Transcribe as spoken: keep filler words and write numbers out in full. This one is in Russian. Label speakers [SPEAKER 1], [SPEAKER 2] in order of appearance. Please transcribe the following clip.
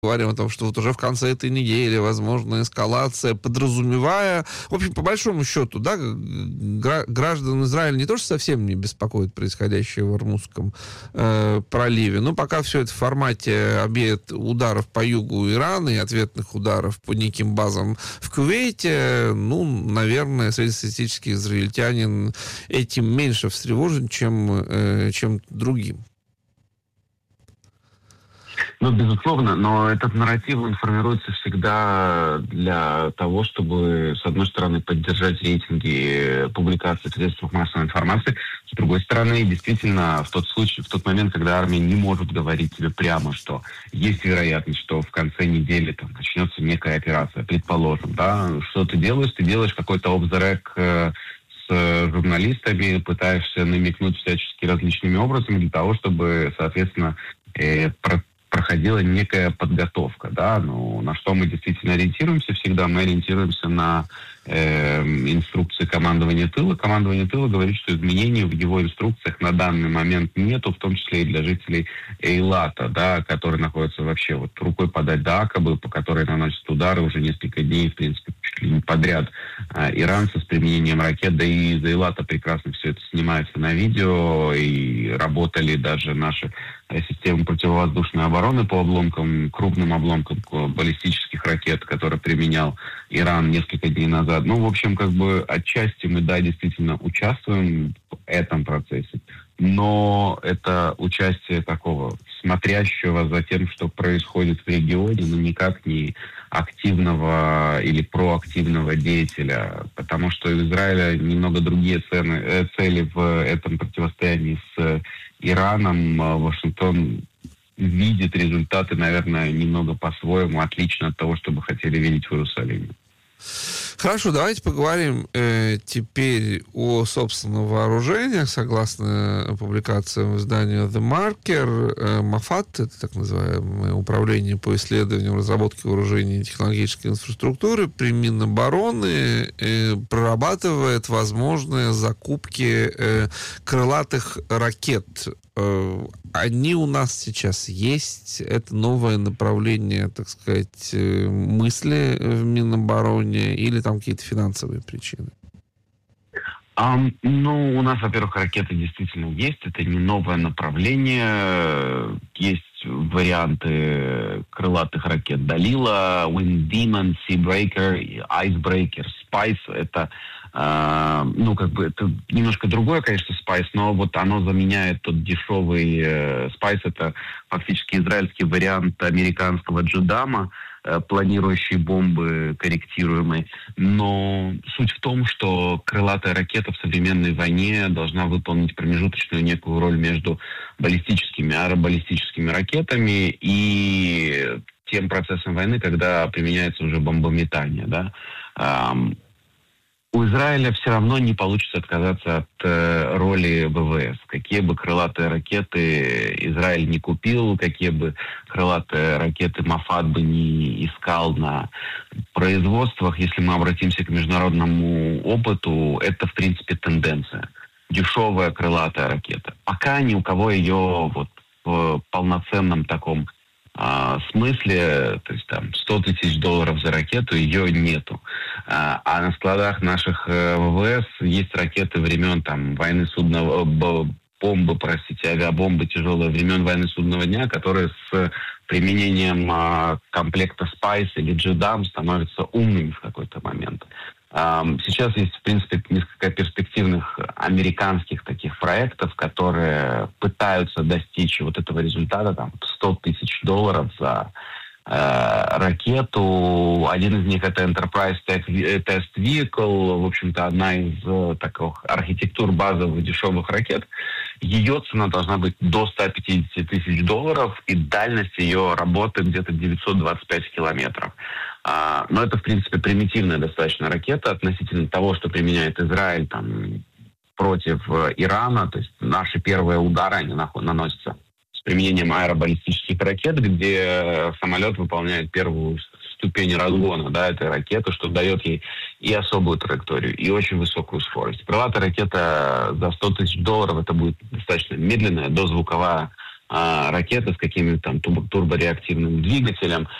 [SPEAKER 1] говорим о том, что вот уже в конце этой недели возможна эскалация, подразумевая, в общем, по большому счету, да, граждан Израиля не то, что совсем не беспокоит происходящее в Ормузском э, проливе, но пока все это в формате обед ударов по югу Ирана и ответных ударов по неким базам в Кувейте, ну, наверное, среднестатистический израильтянин этим меньше встревожен, чем, э, чем другим.
[SPEAKER 2] Ну, безусловно, но этот нарратив, он формируется всегда для того, чтобы, с одной стороны, поддержать рейтинги публикаций в средствах массовой информации, с другой стороны, действительно, в тот случай, в тот момент, когда армия не может говорить тебе прямо, что есть вероятность, что в конце недели там начнется некая операция, предположим, да, что ты делаешь? Ты делаешь какой-то off-the-rack с журналистами, пытаешься намекнуть всячески различными образами для того, чтобы, соответственно, э, про проходила некая подготовка, да, ну, на что мы действительно ориентируемся всегда, мы ориентируемся на э, инструкции командования тыла. Командование тыла говорит, что изменений в его инструкциях на данный момент нету, в том числе и для жителей Эйлата, да, которые находятся вообще вот рукой подать до Акабы, по которой наносят удары уже несколько дней, в принципе, чуть ли не подряд э, иранцы с применением ракет, да и из Эйлата прекрасно все это снимается на видео, и работали даже наши системы противовоздушной обороны по обломкам, крупным обломкам баллистических ракет, которые применял Иран несколько дней назад. Ну, в общем, как бы отчасти мы, да, действительно участвуем в этом процессе, но это участие такого смотрящего за тем, что происходит в регионе, но никак не активного или проактивного деятеля, потому что у Израиля немного другие цены, цели в этом противостоянии с Ираном. Вашингтон видит результаты, наверное, немного по-своему, отлично от того, что бы хотели видеть в Иерусалиме.
[SPEAKER 1] Хорошо, давайте поговорим э, теперь о собственном вооружениях. Согласно публикациям издания The Marker, э, Мафат, это так называемое управление по исследованию, разработке вооружений и технологической инфраструктуры при Минобороны э, прорабатывает возможные закупки э, крылатых ракет. Э, они у нас сейчас есть. Это новое направление, так сказать, э, мысли в Минобороне, или там какие-то финансовые причины?
[SPEAKER 2] Um, ну, у нас, во-первых, ракеты действительно есть. Это не новое направление. Есть варианты крылатых ракет Далила, Wind Demon, Seabreaker, Icebreaker, Spice. Это, э, ну, как бы, это немножко другое, конечно, Spice, но вот оно заменяет тот дешевый э, Spice. Это фактически израильский вариант американского Джедама, планирующие бомбы корректируемые. Но суть в том, что крылатая ракета в современной войне должна выполнить промежуточную некую роль между баллистическими, аэробаллистическими ракетами и тем процессом войны, когда применяется уже бомбометание. Да? У Израиля все равно не получится отказаться от э, роли ВВС. Какие бы крылатые ракеты Израиль не купил, какие бы крылатые ракеты Мафат бы не искал на производствах, если мы обратимся к международному опыту, это, в принципе, тенденция. Дешевая крылатая ракета. Пока ни у кого ее вот в полноценном таком А, смысле, то есть там сто тысяч долларов за ракету, ее нету. А, а на складах наших э, ВВС есть ракеты времен там войны судного, бомбы, простите, авиабомбы тяжелые времен войны судного дня, которые с применением а, комплекта Spice или Джедам становятся умными в какой-то момент. Сейчас есть, в принципе, несколько перспективных американских таких проектов, которые пытаются достичь вот этого результата, там, сто тысяч долларов за э, ракету. Один из них — это Enterprise Test Vehicle, в общем-то, одна из э, таких архитектур базовых дешевых ракет. Ее цена должна быть до ста пятидесяти тысяч долларов, и дальность ее работы где-то девятьсот двадцать пять километров. А, но это, в принципе, примитивная достаточно ракета относительно того, что применяет Израиль там, против э, Ирана. То есть наши первые удары, они наносятся с применением аэробаллистических ракет, где самолет выполняет первую ступень разгона, да, этой ракеты, что дает ей и особую траекторию, и очень высокую скорость. Крылатая ракета за сто тысяч долларов — это будет достаточно медленная дозвуковая а, ракета с каким-то там турбореактивным двигателем,